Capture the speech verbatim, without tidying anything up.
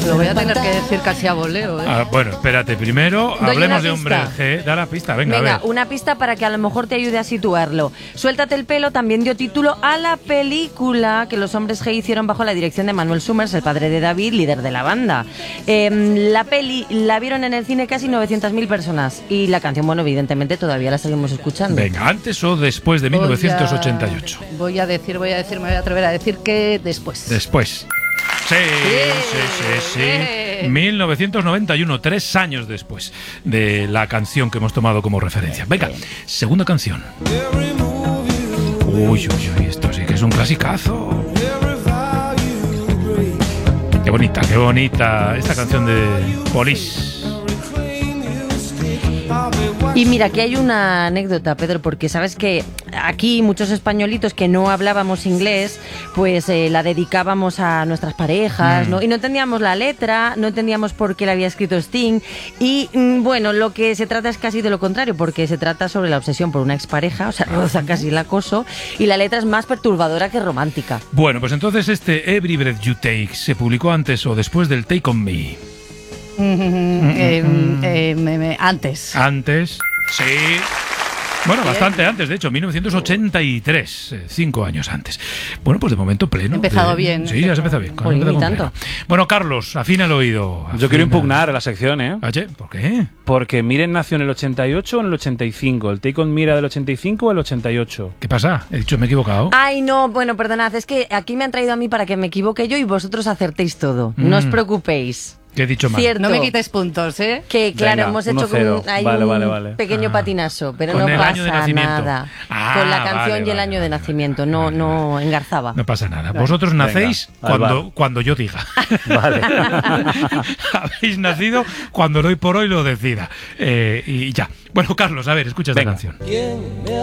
lo voy a tener que decir casi a voleo, ¿eh? Ah, bueno, espérate, primero Doy hablemos una de Hombre pista. G. Da la pista, venga, Venga, a ver. una pista para que a lo mejor te ayude a situarlo. Suéltate el pelo también dio título a la película que los Hombres G hicieron bajo la dirección de Manuel Summers, el padre de David, líder de la banda. Eh, la peli la vieron en el cine casi novecientas mil personas y la canción, bueno, evidentemente todavía la seguimos escuchando. Venga, ¿antes o después de mil novecientos ochenta y ocho? Voy a decir, voy a decir, me voy a atrever a decir que después. Después. Sí, sí, sí, sí. mil novecientos noventa y uno, tres años después de la canción que hemos tomado como referencia. Venga, segunda canción. Uy, uy, uy, esto sí que es un clasicazo. Qué bonita, qué bonita esta canción de Police. Y mira, aquí hay una anécdota, Pedro, porque sabes que aquí muchos españolitos que no hablábamos inglés, pues eh, la dedicábamos a nuestras parejas, mm. ¿no? Y no entendíamos la letra, no entendíamos por qué la había escrito Sting. Y mm, bueno, lo que se trata es casi de lo contrario, porque se trata sobre la obsesión por una expareja, o sea, roza casi el acoso, y la letra es más perturbadora que romántica. Bueno, pues entonces este Every Breath You Take se publicó antes o después del Take On Me. eh, eh, me, me, antes. Antes, sí. Bueno, Bien. bastante antes, de hecho, mil novecientos ochenta y tres, eh, cinco años antes. Bueno, pues de momento pleno. He empezado de, bien. Sí, ya has empezado bien. Uy, ni tanto. Bueno, Carlos, afina el oído. Afina. Yo quiero impugnar la sección, ¿eh? Oye, ¿por qué? Porque Miren nació en el ochenta y ocho o en el ochenta y cinco. ¿El Take On Me era del ochenta y cinco o el ochenta y ocho? ¿Qué pasa? He dicho, me he equivocado. Ay, no, bueno, perdonad, es que aquí me han traído a mí para que me equivoque yo y vosotros acertéis todo. Mm. No os preocupéis. ¿Qué he dicho mal? Cierto. No me quites puntos, ¿eh? Que claro, Venga, hemos hecho uno, con, hay vale, un vale, vale. pequeño Ah, patinazo, pero con no el pasa año de nacimiento. nada. Ah, con la canción vale, y el vale, año vale, de nacimiento, no, vale, no vale. engarzaba. No pasa nada. Vosotros nacéis Venga, cuando, cuando yo diga. Vale. Habéis nacido cuando hoy por hoy lo decida. Eh, y ya. Bueno, Carlos, a ver, escucha esta canción.